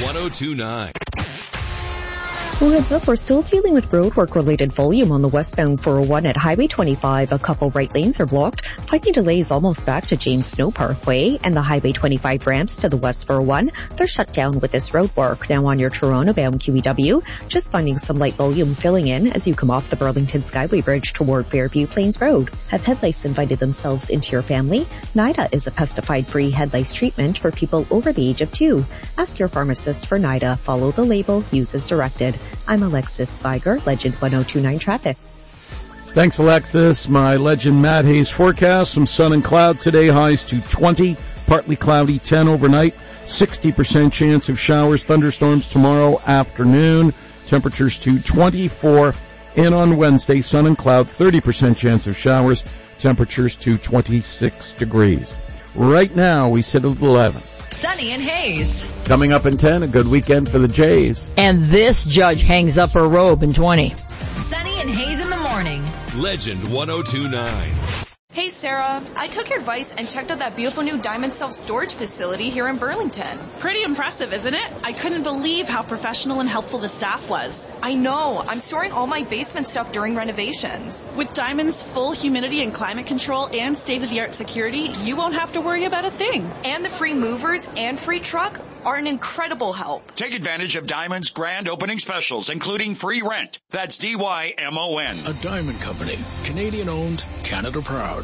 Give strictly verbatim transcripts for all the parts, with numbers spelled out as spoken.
one oh two point nine. Well, heads up, we're still dealing with roadwork-related volume on the westbound four oh one at Highway twenty-five. A couple right lanes are blocked. Finding delays almost back to James Snow Parkway, and the Highway twenty-five ramps to the west four oh one, they're shut down with this roadwork. Now on your Toronto-bound Q E W, just finding some light volume filling in as you come off the Burlington Skyway Bridge toward Fairview Plains Road. Have head lice invited themselves into your family? NIDA is a pesticide-free head lice treatment for people over the age of two. Ask your pharmacist for NIDA. Follow the label. Use as directed. I'm Alexis Spiger, Legend one oh two point nine Traffic. Thanks, Alexis. My Legend Matt Hayes forecast. Some sun and cloud today, highs to twenty. Partly cloudy, ten overnight. sixty percent chance of showers, thunderstorms tomorrow afternoon. Temperatures to twenty-four. And on Wednesday, sun and cloud, thirty percent chance of showers. Temperatures to twenty-six degrees. Right now, we sit at eleven. Sunny and Hayes. Coming up in ten, a good weekend for the Jays. And this judge hangs up her robe in twenty. Sunny and Hayes in the morning. Legend one oh two point nine. Hey Sarah, I took your advice and checked out that beautiful new Diamond self-storage facility here in Burlington. Pretty impressive, isn't it? I couldn't believe how professional and helpful the staff was. I know. I'm storing all my basement stuff during renovations. With Diamond's full humidity and climate control and state-of-the-art security, you won't have to worry about a thing. And the free movers and free truck are an incredible help. Take advantage of Diamond's grand opening specials, including free rent. That's D Y M O N. A Diamond Company. Canadian-owned, Canada proud.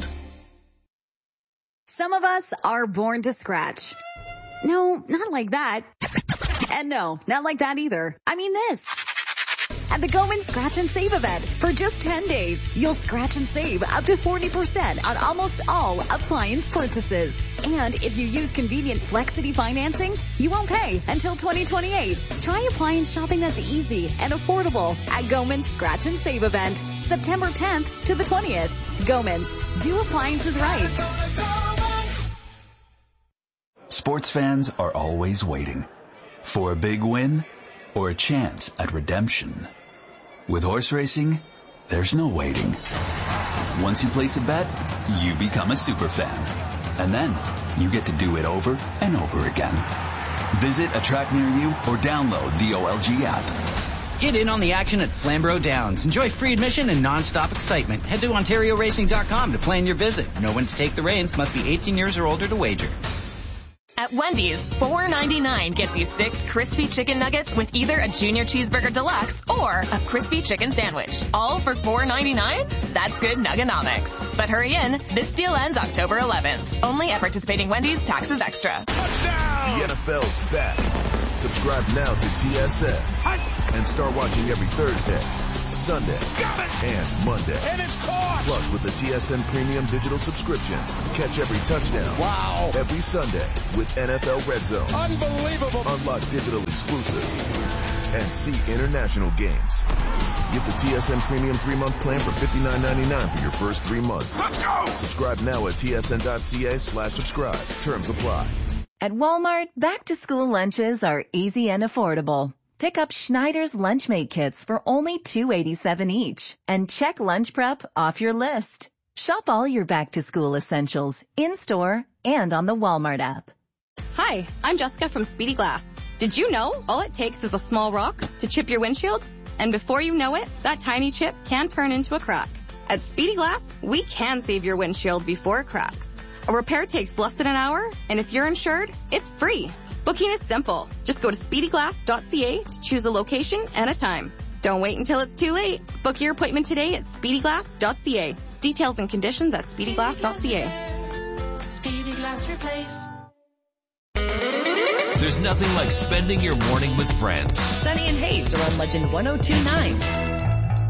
Some of us are born to scratch. No, not like that. And no, not like that either. I mean this. At the Goman Scratch and Save event, for just ten days, you'll scratch and save up to forty percent on almost all appliance purchases. And if you use convenient Flexity financing, you won't pay until twenty twenty-eight. Try appliance shopping that's easy and affordable at Goman's Scratch and Save event, September tenth to the twentieth. Goman's, do appliances right. Sports fans are always waiting for a big win or a chance at redemption. With horse racing, there's no waiting. Once you place a bet, you become a super fan. And then you get to do it over and over again. Visit a track near you or download the O L G app. Get in on the action at Flamborough Downs. Enjoy free admission and non-stop excitement. Head to Ontario Racing dot com to plan your visit. Know when to take the reins. Must be eighteen years or older to wager. At Wendy's, four ninety-nine gets you six crispy chicken nuggets with either a junior cheeseburger deluxe or a crispy chicken sandwich. All for four ninety-nine? That's good nuggenomics. But hurry in, this deal ends October eleventh. Only at participating Wendy's, taxes extra. Touchdown! The N F L's back. Subscribe now to T S N and start watching every Thursday, Sunday, and Monday. And it's caught! Plus, with the T S N Premium Digital subscription, catch every touchdown. Wow! Every Sunday with N F L Red Zone. Unbelievable! Unlock digital exclusives and see international games. Get the T S N Premium three-month plan for fifty-nine ninety-nine for your first three months. Let's go! Subscribe now at tsn.ca slash subscribe. Terms apply. At Walmart, back-to-school lunches are easy and affordable. Pick up Schneider's Lunchmate kits for only two eighty-seven each and check lunch prep off your list. Shop all your back-to-school essentials in-store and on the Walmart app. Hi, I'm Jessica from Speedy Glass. Did you know all it takes is a small rock to chip your windshield? And before you know it, that tiny chip can turn into a crack. At Speedy Glass, we can save your windshield before it cracks. A repair takes less than an hour, and if you're insured, it's free. Booking is simple. Just go to speedy glass dot c a to choose a location and a time. Don't wait until it's too late. Book your appointment today at speedy glass dot c a. Details and conditions at speedy glass dot c a. Speedy Glass Replace. There's nothing like spending your morning with friends. Sunny and Hayes are on Legend one oh two point nine.